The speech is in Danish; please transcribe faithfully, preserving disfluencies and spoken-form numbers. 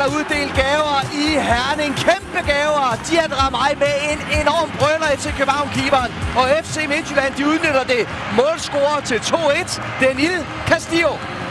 der uddelt gaver i Herning. Kæmpe gaver. De har draget mig med en enorm brøller til København-keeperen. Og F C Midtjylland, de udnytter det. Målscorer til to et. Danil Castillo.